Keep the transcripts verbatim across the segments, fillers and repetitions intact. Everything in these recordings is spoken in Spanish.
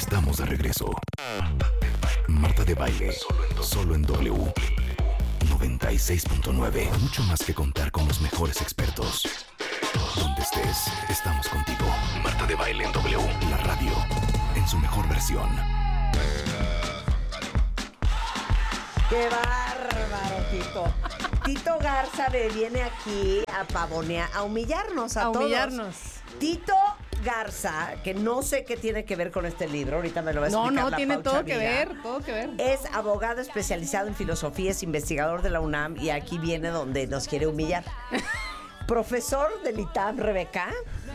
Estamos de regreso. Marta de Baile, solo en W noventa y seis punto nueve. Mucho más que contar con los mejores expertos. Donde estés, estamos contigo. Marta de Baile en W, la radio, en su mejor versión. ¡Qué bárbaro, Tito! Tito Garza me viene aquí a pavonear, a humillarnos a, a todos. humillarnos. Tito Garza, que no sé qué tiene que ver con este libro, ahorita me lo va a explicar. No, no, la tiene Pau todo Chavira. que ver, todo que ver. Es abogado especializado en filosofía, es investigador de la UNAM y aquí viene donde nos quiere humillar. Profesor del I T A M, Rebeca,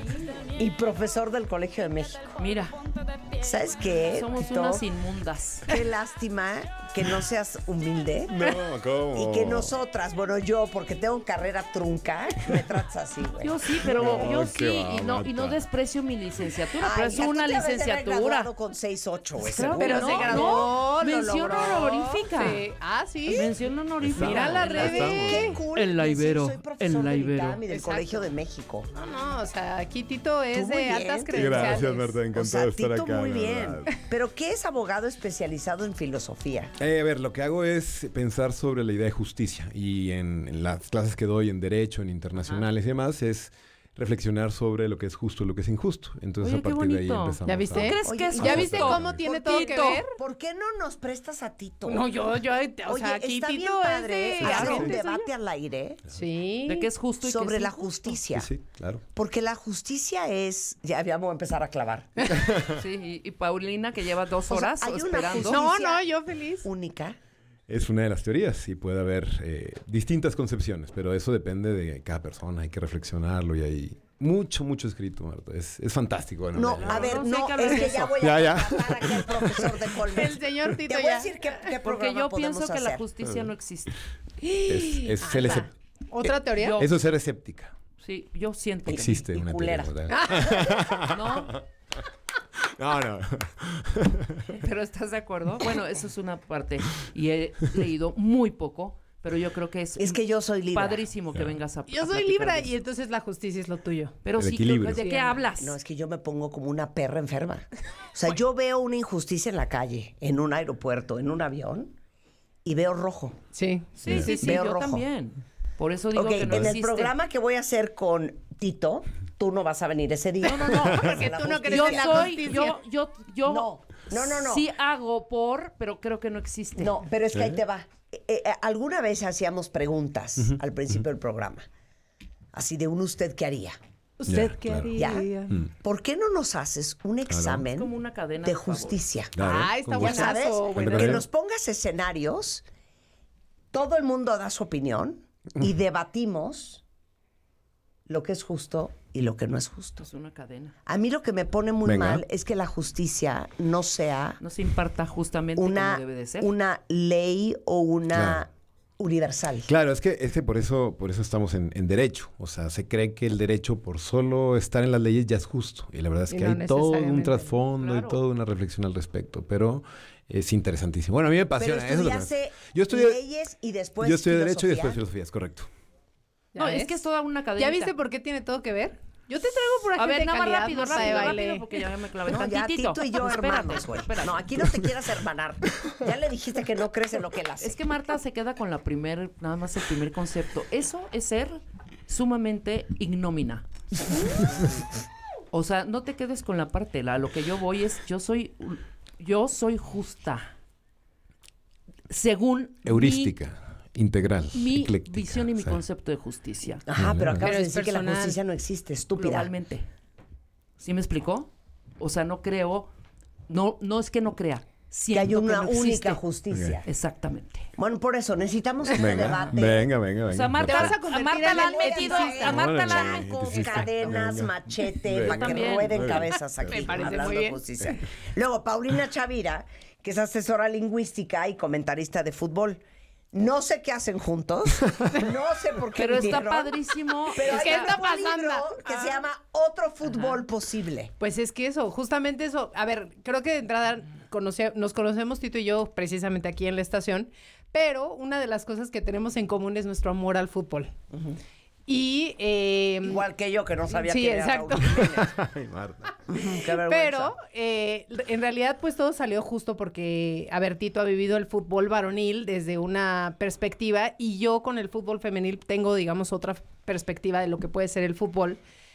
y profesor del Colegio de México. Mira, ¿Sabes qué, somos Tito? unas inmundas. Qué lástima que no seas humilde. No, ¿cómo? Y que nosotras, bueno, yo, porque tengo carrera trunca, me tratas así, güey. Yo sí, pero No, yo qué sí, y no, y no Marta. desprecio mi licenciatura, Ay, pero es hija, una tú te habías de haber licenciatura. graduado con seis ocho, güey. Claro, seguro. Pero no, se graduó, no, lo mención logró. honorífica. Sí. Ah, sí. Mención honorífica. Mira la Estamos, Rebe. estamos. Qué cool. En la Sí, Ibero, soy profesor en la del Ibero. I T A M y del Exacto. Colegio de México. No, no, o sea, aquí Tito es Tú muy de bien. altas Sí, credenciales. Gracias, Marta, O encantado sea, de estar Tito acá. muy la bien. verdad. Pero ¿qué es abogado especializado en filosofía? Eh, a ver, lo que hago es pensar sobre la idea de justicia y en, en las clases que doy en Derecho, en Internacionales y demás, es reflexionar sobre lo que es justo y lo que es injusto. Entonces, Oye, a qué partir de ahí bonito. empezamos ¿Ya viste? a- ¿Crees Oye, que es ¿y ¿Ya justo? viste cómo tiene todo que Tito. ver? ¿Por qué no nos prestas a Tito? No, yo, yo, o Oye, sea, aquí está bien Tito es padre de hacer un agentes, debate al aire Sí. De que es justo y que sobre es la injusto. justicia. Sí, sí, claro. Porque la justicia es... Ya vamos a empezar a clavar. Sí, y, y Paulina que lleva dos O sea, horas hay una esperando. justicia- No, no, yo feliz. Única. Es una de las teorías y puede haber eh, distintas concepciones, pero eso depende de cada persona, hay que reflexionarlo y hay mucho, mucho escrito, Marta. Es, es fantástico. Bueno, No, ya- a ver, no sé no, qué hablar es de que ya eso. voy a Ya, ya. contratar aquí al profesor de Colmex. El señor Tito Te voy a ya. decir qué, qué Porque programa yo podemos pienso que la hacer. justicia no existe. es, es ser escép- ¿Otra teoría? Yo- Eso es ser escéptica. Sí, yo siento que Existe y una culera. teoría. ¿verdad? no, No, no. pero ¿estás de acuerdo? Bueno, eso es una parte y he leído muy poco, pero yo creo que es Es que yo soy Libra. padrísimo que vengas a Yo a soy platicar Libra de y eso. entonces la justicia es lo tuyo. Pero El sí, equilibrio. ¿de Sí, qué no. hablas? No, es que yo me pongo como una perra enferma. O sea, yo veo una injusticia en la calle, en un aeropuerto, en un avión, y veo rojo. Sí. Sí, sí, sí, Veo yo rojo. también. Por eso digo Ok, que no en el existe. programa que voy a hacer con Tito, tú no vas a venir ese día. No, no, no, porque La tú no justicia. crees Yo en la soy, justicia. yo, yo, yo No, no, no, no. sí hago por, pero creo que no existe. No, pero es que ahí te va. Eh, eh, alguna vez hacíamos preguntas al principio del programa. Así de un usted qué haría. ¿Usted Ya, qué claro. haría? ¿Ya? ¿Por qué no nos haces un examen Es como una cadena de de favor. justicia? Claro, Ah, está con Ya gusto. sabes, buenazo. ¿Cuándo que parece? nos pongas escenarios, todo el mundo da su opinión y debatimos lo que es justo y lo que no es justo. Es una cadena. A mí lo que me pone muy Venga. mal es que la justicia no sea No se imparta justamente una, como debe de ser. una ley o una Claro. universal. Claro, es que, es que por eso, por eso estamos en, en derecho. O sea, se cree que el derecho por solo estar en las leyes ya es justo. Y la verdad es Y que no hay todo un necesariamente. trasfondo Claro. y toda una reflexión al respecto. Pero es interesantísimo. Bueno, a mí me Pero apasiona. eso es lo que me- estudiaste Yo estudié, leyes y después yo estudié derecho y filosofía. después filosofía, es correcto. ¿Ya No, ves? es que es toda una cadena. ¿Ya viste por qué tiene todo que ver? Yo te traigo por aquí A ver, de nada más calidad, rápido, Marta de rápido, baile. rápido, porque ya me clavé No, ya tantitito. Tito y yo Espérate, hermanos, güey. espérate. No, aquí no te quieras hermanar. Ya le dijiste que no crees en lo que él hace. Es que Marta se queda con la primer, nada más el primer concepto. Eso es ser sumamente ignómina. O sea, no te quedes con la parte, la, lo que yo voy es, yo soy, yo soy justa. Según mi- Heurística, integral, mi, ecléctica, visión y mi o sea, concepto de justicia. Ajá, pero acabas Pero de es decir que la personal. justicia no existe, estúpida. Globalmente. ¿Sí me explicó? O sea, no creo, no, no es que no crea, Que siento hay una no existe. única justicia. Exactamente. Bueno, por eso necesitamos este Venga, debate. venga, venga, venga. O sea, Marta, Te vas a a convertir Marta en la han el metido, eticista. a Marta la han Órale. metido. Con Eticista. cadenas, Venga. machete, Venga. para que También. rueden Muy bien. cabezas aquí, Me parece hablando muy de bien. justicia. Luego, Paulina Chavira, que es asesora lingüística y comentarista de fútbol. No sé qué hacen juntos, no sé por qué Pero está vinieron, padrísimo. pero ¿Qué hay está un pasando? libro que Ah. se llama Otro Fútbol Posible. Pues es que eso, justamente eso. A ver, creo que de entrada conoce- nos conocemos Tito y yo precisamente aquí en la estación, pero una de las cosas que tenemos en común es nuestro amor al fútbol. Y eh, Igual que yo, que no sabía sí, quién era exacto. Raúl Jiménez. Ay, Marta. Qué vergüenza. Pero eh, en realidad pues todo salió justo porque, a ver, Tito ha vivido el fútbol varonil desde una perspectiva y yo con el fútbol femenil tengo, digamos, otra perspectiva de lo que puede ser el fútbol,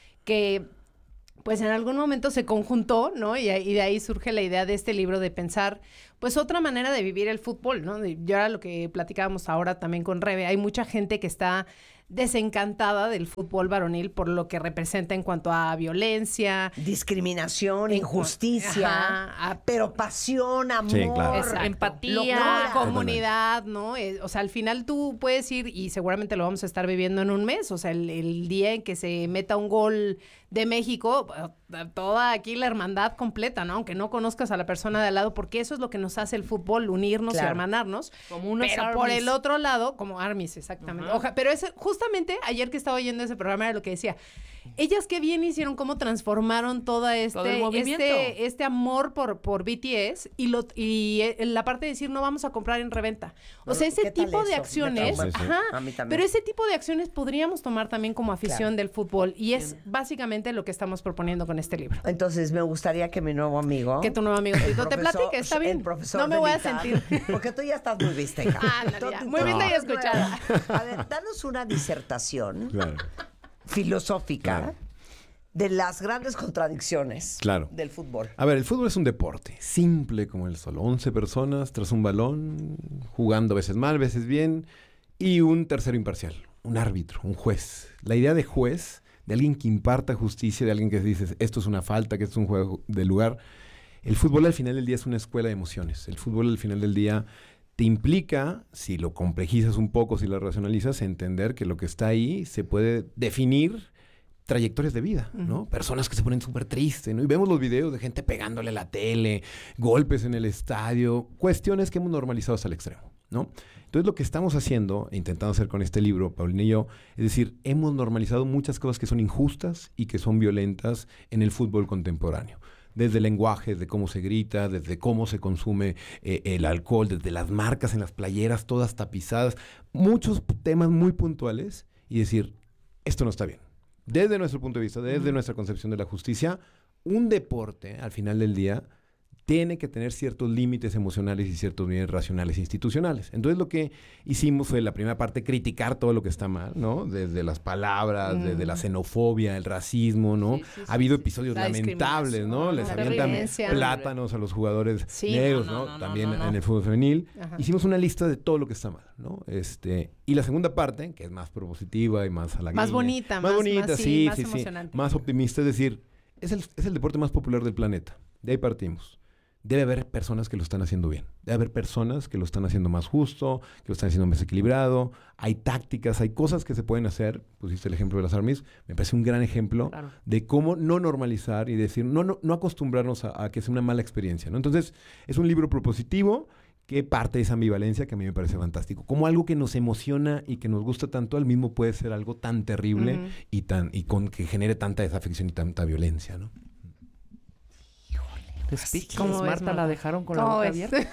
que pues en algún momento se conjuntó, ¿no? Y, y de ahí surge la idea de este libro de pensar, pues otra manera de vivir el fútbol, ¿no? Y ahora lo que platicábamos ahora también con Rebe, hay mucha gente que está desencantada del fútbol varonil por lo que representa en cuanto a violencia, discriminación, En- injusticia, Ajá, a- pero pasión, amor, Sí, claro. Exacto. Empatía, Lo- comunidad, ¿no? Eh, o sea, al final tú puedes ir, y seguramente lo vamos a estar viviendo en un mes, o sea, el, el día en que se meta un gol de México, eh, toda aquí la hermandad completa, ¿no? Aunque no conozcas a la persona de al lado, porque eso es lo que nos hace el fútbol, unirnos y Claro. hermanarnos. Como unas pero por armies. el otro lado, como armies, exactamente. Ajá. Oja- pero es justamente ayer que estaba oyendo ese programa era lo que decía. Ellas qué bien hicieron, cómo transformaron toda este, Todo el movimiento. este, este amor por, por B T S y, lo, y eh, la parte de decir no vamos a comprar en reventa. O No, sea, ese ¿qué tal tipo de eso? acciones, Me trauma. ajá, A mí también. pero ese tipo de acciones podríamos tomar también como afición Claro. del fútbol y es básicamente lo que estamos proponiendo con este libro. Entonces me gustaría que mi nuevo amigo... Que tu nuevo amigo el Tito te profesor- platique, está bien. el profesor No me de voy a Vital, sentir. Porque tú ya estás muy vista, hija. Ándale, Tú- ya. tú- Muy tú vista y eres escuchada. nueva. A ver, danos una disertación Claro. filosófica Claro. de las grandes contradicciones Claro. del fútbol. A ver, el fútbol es un deporte, simple como el sol. once personas tras un balón, jugando a veces mal, a veces bien, y un tercero imparcial, un árbitro, un juez. La idea de juez, de alguien que imparta justicia, de alguien que dice esto es una falta, que esto es un juego de lugar. El fútbol al final del día es una escuela de emociones. El fútbol al final del día te implica, si lo complejizas un poco, si lo racionalizas, entender que lo que está ahí se puede definir trayectorias de vida, ¿no? Personas que se ponen súper tristes, ¿no? Y vemos los videos de gente pegándole a la tele, golpes en el estadio, cuestiones que hemos normalizado hasta el extremo, ¿no? Entonces, lo que estamos haciendo, e intentando hacer con este libro, Paulina y yo, es decir, hemos normalizado muchas cosas que son injustas y que son violentas en el fútbol contemporáneo. Desde el lenguaje, desde cómo se grita, desde cómo se consume eh, el alcohol, desde las marcas en las playeras, todas tapizadas, muchos p- temas muy puntuales y decir, esto no está bien. Desde nuestro punto de vista, desde nuestra concepción de la justicia, un deporte, al final del día, tiene que tener ciertos límites emocionales y ciertos límites racionales e institucionales. Entonces, lo que hicimos fue, la primera parte, criticar todo lo que está mal, ¿no? Desde las palabras, desde la xenofobia, el racismo, ¿no? Sí, sí, sí, ha habido sí. episodios La lamentables, ¿no? discriminación, Les la avientan violencia. plátanos a los jugadores Sí, negros, no, ¿no? no, no, También no, no. en el fútbol femenil. Ajá. Hicimos una lista de todo lo que está mal, ¿no? Este, y la segunda parte, que es más propositiva y más halagüeña. Más bonita, más más- bonita, más- sí, sí, más sí, sí. emocionante. Más optimista, es decir, es el, es el deporte más popular del planeta. De ahí partimos. Debe haber personas que lo están haciendo bien. Debe haber personas que lo están haciendo más justo, que lo están haciendo más equilibrado. Hay tácticas, hay cosas que se pueden hacer. Pusiste el ejemplo de las armies. Me parece un gran ejemplo Claro. de cómo no normalizar y decir, no, no, no acostumbrarnos a, a que sea una mala experiencia, ¿no? Entonces, es un libro propositivo que parte de esa ambivalencia que a mí me parece fantástico. Como algo que nos emociona y que nos gusta tanto, al mismo puede ser algo tan terrible Ujú. y tan y con que genere tanta desafección y tanta violencia, ¿no? Speechless, ¿Cómo ves, Marta, la Marta? dejaron con la ¿Cómo boca ves? abierta.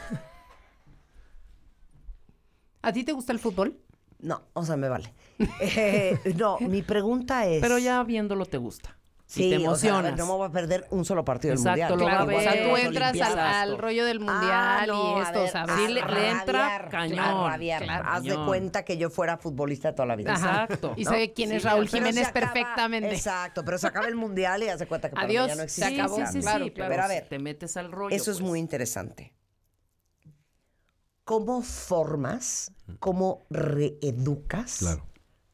¿A ti te gusta el fútbol? No, o sea, me vale. Eh, no, mi pregunta es... Pero ya viéndolo te gusta. Sí, y te o sea, a emocionas. ver, no me voy a perder un solo partido del Exacto, Mundial. lo va a Claro, ver. o sea, tú Las entras al, Olimpiadas. al rollo del mundial Ah, no, y a esto, ver, ¿sabes? Sí, le- a le entra rabiar, cañón, a rabiar. claro, Haz de cañón. cuenta que yo fuera futbolista de toda la vida. Ajá. Exacto. Y ¿no? sabe quién es Sí, Raúl Pero Jiménez se acaba- perfectamente. Exacto, pero se acaba el mundial y haz de cuenta que para mí Adiós, ya no se existe. acabó. Sí, sí, sí, Claro, sí, claro. Pero a si ver, te metes al rollo. eso es pues. muy interesante. ¿Cómo formas, cómo reeducas Claro.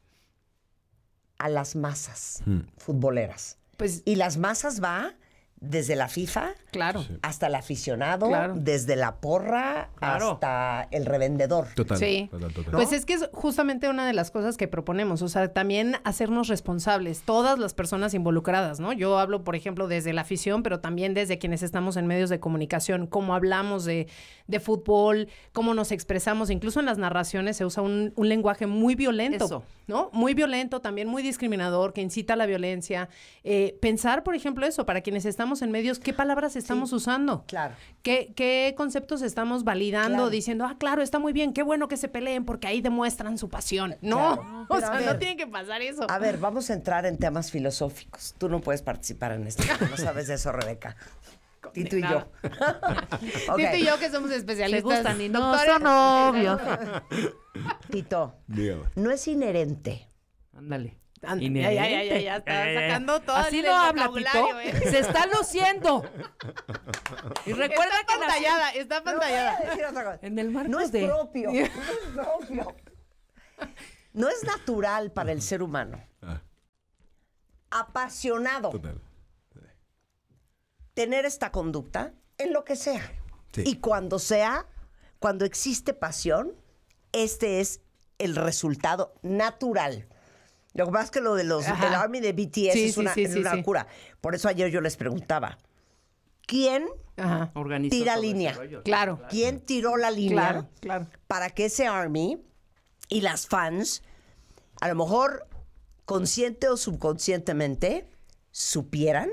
a las masas Mm. futboleras? Pues Y las masas va desde la FIFA claro. Sí. hasta el aficionado, Claro. desde la porra Claro. hasta el revendedor. Total. Sí. total, total. Pues es que es justamente una de las cosas que proponemos, o sea, también hacernos responsables, todas las personas involucradas, ¿no? Yo hablo, por ejemplo, desde la afición, pero también desde quienes estamos en medios de comunicación, cómo hablamos de, de fútbol, cómo nos expresamos, incluso en las narraciones se usa un, un lenguaje muy violento, Eso. ¿no? Muy violento, también muy discriminador, que incita a la violencia. Eh, pensar, por ejemplo, eso, para quienes estamos estamos en medios, ¿qué palabras estamos Sí, usando? claro. ¿Qué, ¿Qué conceptos estamos validando? Claro. Diciendo, ah, claro, está muy bien, qué bueno que se peleen porque ahí demuestran su pasión. No, Claro. o Pero a sea, ver. no tiene que pasar eso. A ver, vamos a entrar en temas filosóficos. Tú no puedes participar en esto, no sabes de eso, Rebeca. Tito y yo. Ok. Tito y yo que somos especialistas. Le gustan y no doctores. son novios. Tito, Dígame. no es inherente. Ándale. And- Inherente. ya, ya, ya, ya, ya está sacando todo Así el no habla, vocabulario, Tito. ¿eh? Se está luciendo. Y recuerda Está que nací pantallada, está pantallada. Voy a decir otra cosa. en el marco No es de... propio. No es propio. No es natural para el ser humano. Ah, Apasionado. total. Tener esta conducta en lo que sea. Sí. Y cuando sea, cuando existe pasión, este es el resultado natural. Lo que pasa es que lo de los Ajá. el Army de B T S Sí, es sí, una, sí, es sí, una sí. locura. Por eso ayer yo les preguntaba, ¿quién Ajá. Organizó tira todo ese línea? rollo. Claro, ¿Quién tiró la línea claro, claro. para que ese Army y las fans, a lo mejor consciente o subconscientemente, supieran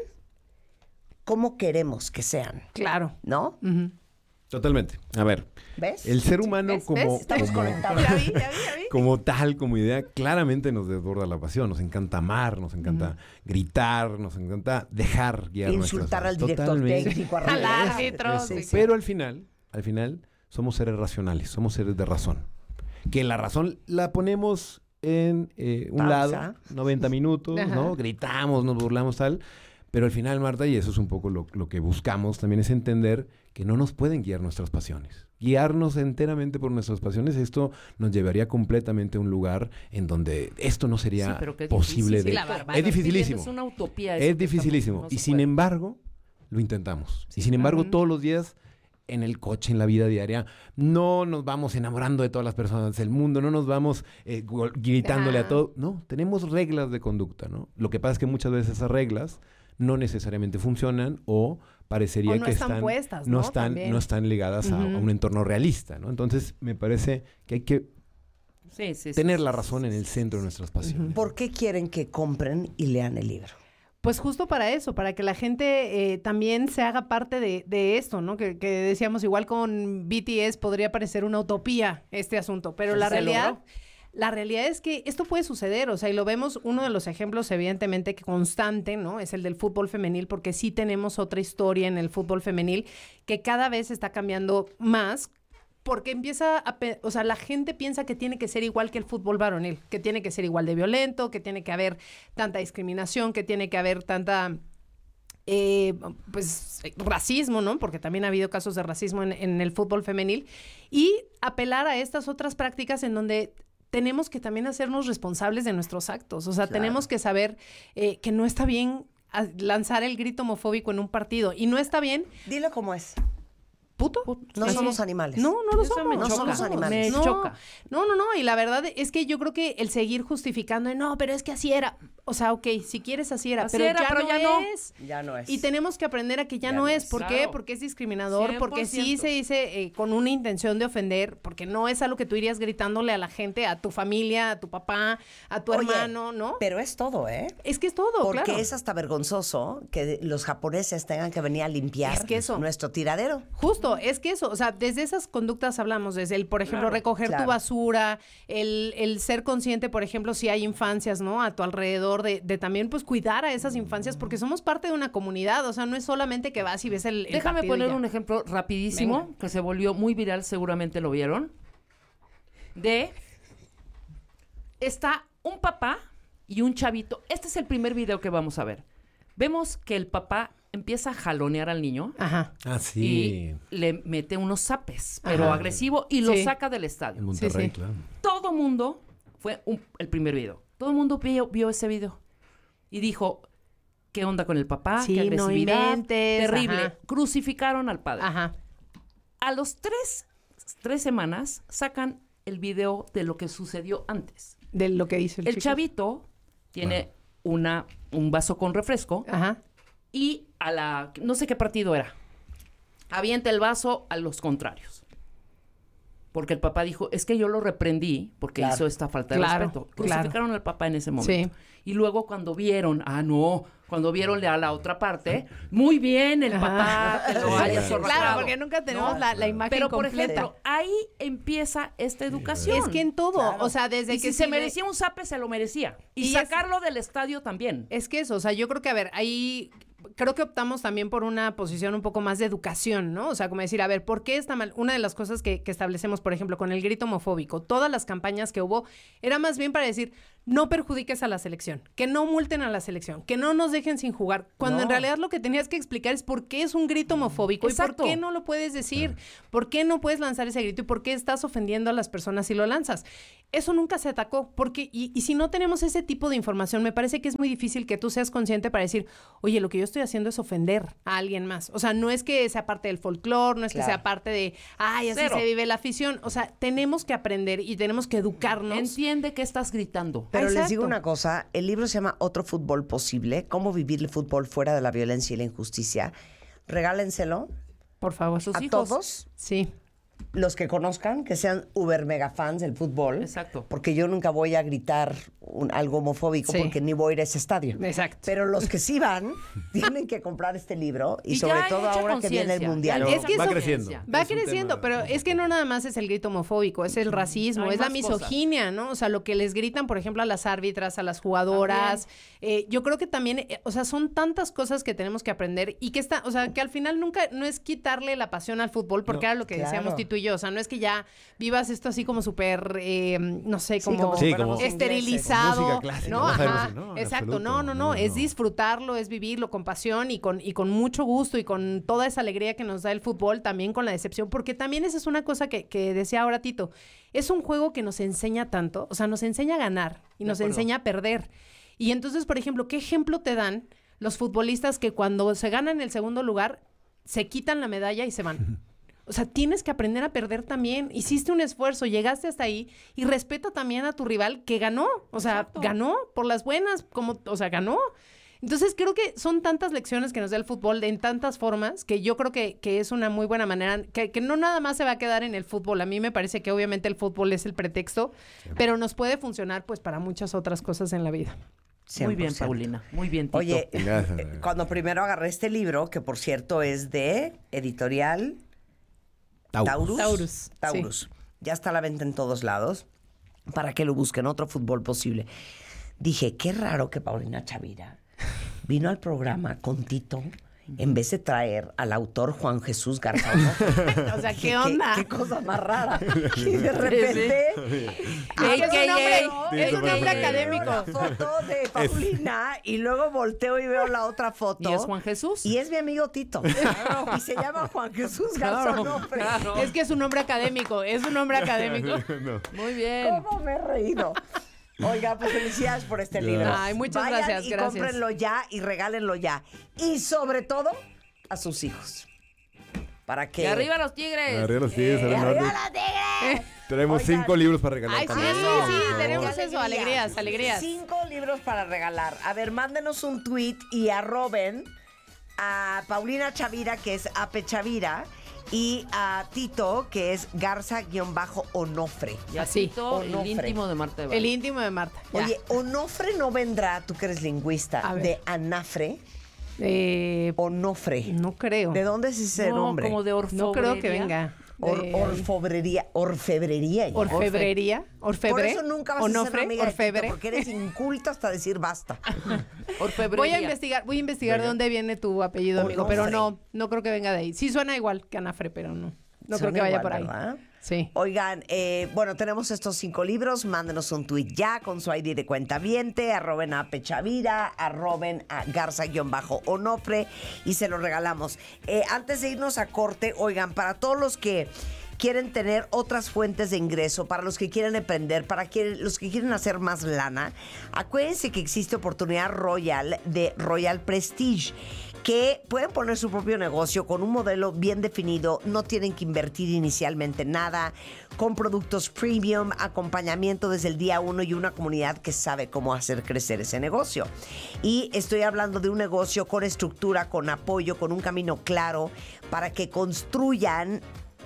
cómo queremos que sean? Claro. ¿No? Totalmente. A ver, ¿Ves? el ser humano ¿Ves? como, ¿Ves? Estamos como, conectados. Ya vi, ya vi, ya vi. como tal, como idea, claramente nos desborda la pasión. Nos encanta amar, nos encanta gritar, nos encanta dejar guiar Insultar nuestras al director Totalmente. técnico, Al árbitro. Sí, sí, sí. Pero al final, al final, somos seres racionales, somos seres de razón. Que la razón la ponemos en eh, un Pausa. lado, noventa minutos, Ajá. ¿no? Gritamos, nos burlamos, tal. Pero al final, Marta, y eso es un poco lo, lo que buscamos también, es entender que no nos pueden guiar nuestras pasiones. Guiarnos enteramente por nuestras pasiones, esto nos llevaría completamente a un lugar en donde esto no sería Sí, pero qué posible. difícil, de, sí, la barbaridad. es dificilísimo. Es una utopía. eso Es que dificilísimo. estamos- no y se sin puede. embargo, lo intentamos. Y sin embargo, Ujú. todos los días en el coche, en la vida diaria, no nos vamos enamorando de todas las personas del mundo, no nos vamos eh, gu- gritándole Ajá. a todo. No, tenemos reglas de conducta, ¿no? Lo que pasa es que muchas veces esas reglas no necesariamente funcionan o parecería O no que están están, puestas, no ¿no? están, También. no están ligadas a, a Ujú. un entorno realista, ¿no? Entonces, me parece que hay que Sí, sí, sí, tener sí, la sí, razón sí, en sí, el sí, centro de sí, nuestras sí. pasiones. ¿Por qué quieren que compren y lean el libro? Pues justo para eso, para que la gente eh, también se haga parte de, de esto, ¿no? Que, que decíamos, igual con B T S podría parecer una utopía este asunto, pero Pues la se realidad... logró. La realidad es que esto puede suceder, o sea, y lo vemos, uno de los ejemplos evidentemente que constante, ¿no? Es el del fútbol femenil, porque sí tenemos otra historia en el fútbol femenil que cada vez está cambiando más, porque empieza a, pe- o sea, la gente piensa que tiene que ser igual que el fútbol varonil, que tiene que ser igual de violento, que tiene que haber tanta discriminación, que tiene que haber tanta... eh, pues racismo, ¿no? Porque también ha habido casos de racismo en, en el fútbol femenil. Y apelar a estas otras prácticas en donde tenemos que también hacernos responsables de nuestros actos. O sea, Claro. tenemos que saber eh, que no está bien a- lanzar el grito homofóbico en un partido. Y no está bien, Dilo como es. puto. No Así somos es. animales. No, no lo Eso somos. me No choca. somos animales. Me no, choca. No, no, no. Y la verdad es que yo creo que el seguir justificando, de, no, pero es que así era. O sea, ok, si quieres así era, Así pero, era, ya, pero no ya no. es. Ya no es. Y tenemos que aprender a que ya, Ya no no es. es. ¿Por qué? Claro. Porque es discriminador, porque sí cien por ciento. se dice eh, con una intención de ofender, porque no es algo que tú irías gritándole a la gente, a tu familia, a tu papá, a tu Oye, hermano, ¿no? Pero es todo, ¿eh? Es que es todo, Porque claro. es hasta vergonzoso que los japoneses tengan que venir a limpiar Es que eso. nuestro tiradero. Justo, es que eso, o sea, desde esas conductas hablamos, desde el, por ejemplo, Claro, recoger claro. tu basura, el, el ser consciente, por ejemplo, si hay infancias, ¿no? A tu alrededor, de, de también, pues, cuidar a esas infancias, porque somos parte de una comunidad, o sea, no es solamente que vas y ves el, el Déjame partido y poner ya. un ejemplo rapidísimo, Venga. que se volvió muy viral, seguramente lo vieron. De... Está un papá y un chavito. Este es el primer video que vamos a ver. Vemos que el papá empieza a jalonear al niño Ajá. Ah, sí. y le mete unos zapes, pero Ajá. agresivo, y lo Sí. saca del En estadio. Monterrey, sí. claro. Todo mundo, fue un- el primer video, todo el mundo vio, vio ese video y dijo, ¿qué onda con el papá? Sí, ¿Qué no agresividad? inventes, Terrible. ajá. Crucificaron al padre. Ajá. A los tres, tres semanas sacan el video de lo que sucedió antes. De lo que dice el, El chico. chavito tiene una, un vaso con refresco Ajá. y a la... no sé qué partido era. Avienta el vaso a los contrarios. porque el papá dijo, es que yo lo reprendí porque Claro. hizo esta falta de Claro, respeto. claro. Crucificaron al papá en ese momento. Sí. Y luego cuando vieron, ah, no, cuando vieron a la otra parte, muy bien el papá, que lo haya Sí. zorrajado. Claro, porque nunca tenemos ¿no? la, la imagen Pero, por completa. ejemplo, ahí empieza esta educación. Es que en todo, o sea, desde Y que si se sí de- merecía un zape, se lo merecía. Y, Y es- sacarlo del estadio también. Es que eso, o sea, yo creo que, a ver, ahí creo que optamos también por una posición un poco más de educación, ¿no? O sea, como decir, a ver, ¿por qué está mal? Una de las cosas que, que establecemos, por ejemplo, con el grito homofóbico, todas las campañas que hubo, era más bien para decir, no perjudiques a la selección, que no multen a la selección, que no nos dejen sin jugar, cuando No. en realidad lo que tenías que explicar es por qué es un grito homofóbico Exacto. y por qué no lo puedes decir, por qué no puedes lanzar ese grito y por qué estás ofendiendo a las personas si lo lanzas. Eso nunca se atacó, porque, y, y si no tenemos ese tipo de información, me parece que es muy difícil que tú seas consciente para decir, oye, lo que yo estoy haciendo es ofender a alguien más. O sea, no es que sea parte del folclore, no es Claro. que sea parte de, ay, así Cero. se vive la afición. O sea, tenemos que aprender y tenemos que educarnos. Entiende que estás gritando. Pero les Exacto. digo una cosa, el libro se llama Otro Fútbol Posible, cómo vivir el fútbol fuera de la violencia y la injusticia. Regálenselo Por favor. Sus a hijos. todos Sí. los que conozcan, que sean uber mega fans del fútbol. Exacto. Porque yo nunca voy a gritar un- algo homofóbico Sí. porque ni voy a ir a ese estadio. Exacto. Pero los que sí van, tienen que comprar este libro y, Y sobre ya hay todo mucha ahora que viene el conciencia, Mundial. ya hay Es que mucha eso- va creciendo. conciencia. Va Es un creciendo, tema- pero es que no nada más es el grito homofóbico, es el racismo, Hay es la más cosas. misoginia, ¿no? O sea, lo que les gritan, por ejemplo, a las árbitras, a las jugadoras. Eh, yo creo que también, eh, o sea, son tantas cosas que tenemos que aprender y que está, o sea, que al final nunca, no es quitarle la pasión al fútbol, porque era lo que claro. decíamos Tito y yo, o sea, no es que ya vivas esto así como súper, eh, no sé, Sí, como, como Sí, fuéramos como- esterilizado, Con música clásica, ¿no? no sabemos Ajá, si no, en exacto, absoluto. no, no, no, No, es no. disfrutarlo, es vivirlo con pasión y con, y con mucho gusto y con toda esa alegría que nos da el fútbol, también con la decepción, porque también esa es una cosa que, que decía ahora Tito, es un juego que nos enseña tanto, o sea, nos enseña a ganar y De nos acuerdo. enseña a perder. Y entonces, por ejemplo, ¿qué ejemplo te dan los futbolistas que cuando se ganan el segundo lugar, se quitan la medalla y se van? O sea, tienes que aprender a perder también. Hiciste un esfuerzo, llegaste hasta ahí y respeta también a tu rival que ganó. O sea, Exacto. ganó por las buenas, como, o sea, ganó. Entonces creo que son tantas lecciones que nos da el fútbol de- en tantas formas que yo creo que, que es una muy buena manera, que, que no nada más se va a quedar en el fútbol. A mí me parece que obviamente el fútbol es el pretexto, pero nos puede funcionar pues para muchas otras cosas en la vida. Muy bien, cien por ciento. Paulina. Muy bien, Tito. Oye, Gracias. eh, cuando primero agarré este libro, que por cierto es de editorial Taurus. Taurus, Taurus. Ya está a la venta en todos lados. Para que lo busquen, Otro Fútbol Posible. Dije, qué raro que Paulina Chavira vino al programa con Tito en vez de traer al autor Juan Jesús Garza Onofre. O sea, Dije, ¿qué onda? ¿Qué, cosa más rara. Y de repente... Ay, es un hombre, Sí, es un súper hombre bien. académico. Veo la foto de Paulina y luego volteo y veo la otra foto. ¿Y es Juan Jesús? Y es mi amigo Tito. Y se llama Juan Jesús Garza Claro, Onofre. claro. Es que es un hombre académico, es un hombre académico. No. Muy bien. ¿Cómo me he reído? Oiga, pues felicidades por este libro. Ay, muchas Vayan gracias, y gracias. cómprenlo ya y regálenlo ya. Y sobre todo, a sus hijos. Para que... ¡Y arriba los tigres! Arriba los tigres, ¡Y salen arriba norte. los tigres! Tenemos Oigan. cinco libros para regalar. Ay, sí, también. sí, Eso. sí, Qué tenemos alegría. eso, alegrías, alegrías. Cinco libros para regalar. A ver, mándenos un tweet y arroben a Paulina Chavira, que es Ape Chavira, y a Tito, que es Garza-Onofre. Y a Así. Tito, el Onofre. íntimo de Marta de Baile. El íntimo de Marta. ya. Oye, Onofre no vendrá, tú que eres lingüista, A ver. de Anafre. Eh, Onofre. no creo. ¿De dónde es ese no, nombre? como de orfebrería. No creo que venga. Or- De- orfebrería. Orfebrería. Orfebrería. Orfebre. Por eso nunca vas a ser Onofre, amiga de Tito, orfebre. porque eres inculta hasta decir basta. Orfebrería. Voy a investigar, voy a investigar de dónde viene tu apellido, amigo, pero Onofre. no, no creo que venga de ahí. Sí suena igual que Anafre, pero no. No creo Suena que vaya igual, por ahí. ¿verdad? Sí. Oigan, eh, bueno, tenemos estos cinco libros. Mándenos un tuit ya con su I D de cuentaviente. Arroben a Pechavira, arroben a Garza-Onofre y se los regalamos. Eh, antes de irnos a corte, oigan, para todos los que quieren tener otras fuentes de ingreso, para los que quieren emprender, para que- los que quieren hacer más lana, acuérdense que existe oportunidad Royal de Royal Prestige, que pueden poner su propio negocio con un modelo bien definido, no tienen que invertir inicialmente nada, con productos premium, acompañamiento desde el día uno y una comunidad que sabe cómo hacer crecer ese negocio. Y estoy hablando de un negocio con estructura, con apoyo, con un camino claro para que construyan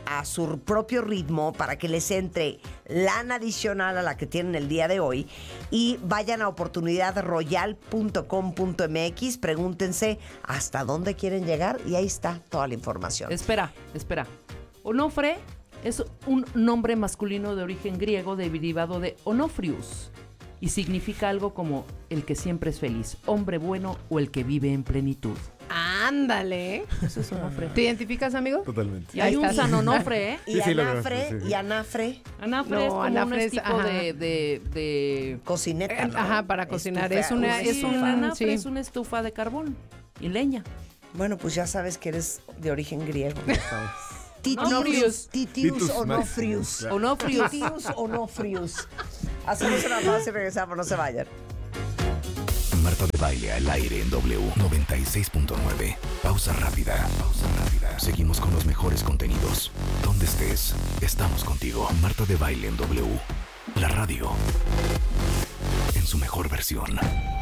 a su propio ritmo para que les entre lana adicional a la que tienen el día de hoy y vayan a oportunidad royal punto com punto m x, pregúntense hasta dónde quieren llegar y ahí está toda la información. Espera, espera. Onofre es un nombre masculino de origen griego derivado de Onofrius y significa algo como el que siempre es feliz, hombre bueno o el que vive en plenitud. Ándale. Eso es Onofre. ¿Te identificas, amigo? Totalmente. Y hay un San Onofre, ¿eh? Y Sí, sí, lo Anafre, conozco, sí, sí. y Anafre, Anafre No, es como Anafre un es- tipo ajá. de, de, de... cocineta, Eh, ¿no? ajá, para cocinar. Es una- Estufa- es Sí, un- estufa. Anafre sí. es una estufa de carbón y leña. Bueno, pues ya sabes que eres de origen griego. Onofrius. Titius, Titius Titus Onofrius. Maximus, claro. Onofrius. Titius Onofrius. Hacemos una pausa y regresamos, no se vayan. Marta de Baile al aire en W noventa y seis punto nueve. Pausa rápida. Pausa rápida. Seguimos con los mejores contenidos. Donde estés, estamos contigo. Marta de Baile en W. La radio. En su mejor versión.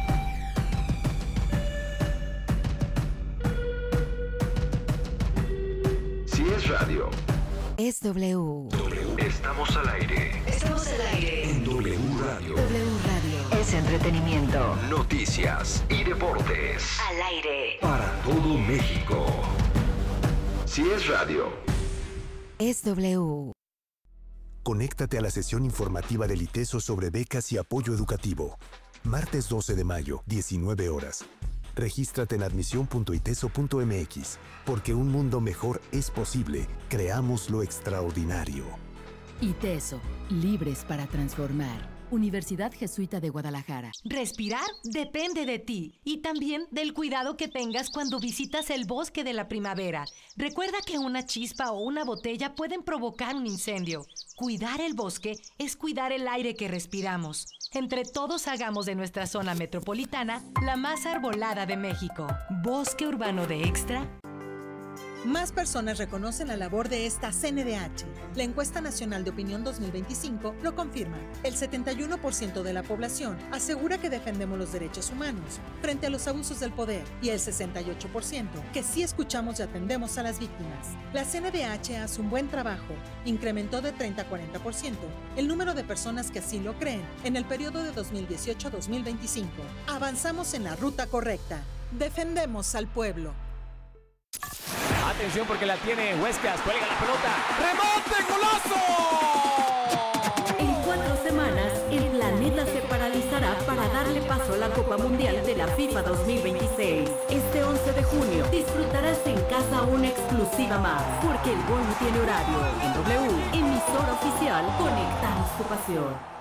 Si es radio, Es W. estamos al aire. Estamos al aire. En W Radio. W Radio. Es entretenimiento. Noticias y deportes. Al aire. Para todo México. Si es radio. Es W. Conéctate a la sesión informativa del ITESO sobre becas y apoyo educativo. Martes doce de mayo, diecinueve horas. Regístrate en admisión punto iteso punto m x. Porque un mundo mejor es posible. Creamos lo extraordinario. ITESO, libres para transformar. Universidad Jesuita de Guadalajara. Respirar depende de ti y también del cuidado que tengas cuando visitas el bosque de la primavera. Recuerda que una chispa o una botella pueden provocar un incendio. Cuidar el bosque es cuidar el aire que respiramos. Entre todos hagamos de nuestra zona metropolitana la más arbolada de México. Bosque Urbano de Extra. Más personas reconocen la labor de esta C N D H. La encuesta nacional de opinión dos mil veinticinco lo confirma. El setenta y uno por ciento de la población asegura que defendemos los derechos humanos frente a los abusos del poder y el sesenta y ocho por ciento que sí escuchamos y atendemos a las víctimas. La C N D H hace un buen trabajo. Incrementó de treinta a cuarenta por ciento el número de personas que así lo creen en el periodo de dos mil dieciocho a dos mil veinticinco. Avanzamos en la ruta correcta. Defendemos al pueblo. Atención porque la tiene Huescas, cuelga la pelota. ¡Remonte, golazo! En cuatro semanas, el planeta se paralizará para darle paso a la Copa Mundial de la FIFA dos mil veintiséis. Este once de junio disfrutarás en casa una exclusiva más, porque el gol no tiene horario. En W, emisora oficial, conectamos tu pasión.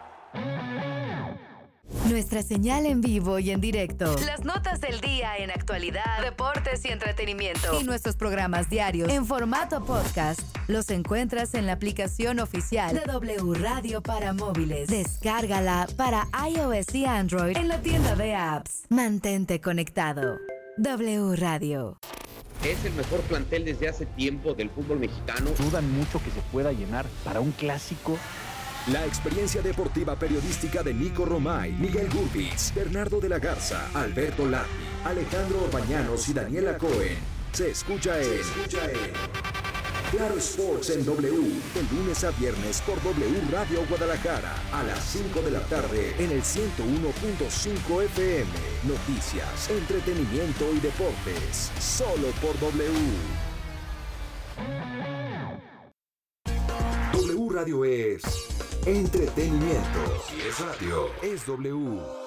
Nuestra señal en vivo y en directo. Las notas del día en actualidad, deportes y entretenimiento. Y nuestros programas diarios en formato podcast los encuentras en la aplicación oficial de W Radio para móviles. Descárgala para iOS y Android en la tienda de apps. Mantente conectado. W Radio. Es el mejor plantel desde hace tiempo del fútbol mexicano. Dudan mucho que se pueda llenar para un clásico. La experiencia deportiva periodística de Nico Romay, Miguel Gurpitz, Bernardo de la Garza, Alberto Lati, Alejandro Orbañanos y Daniela Cohen. Se escucha en, Se escucha en Claro Sports en W, de lunes a viernes por W Radio Guadalajara, a las cinco de la tarde en el ciento uno punto cinco F M. Noticias, entretenimiento y deportes, solo por W. W Radio es entretenimiento. Si es radio, es W.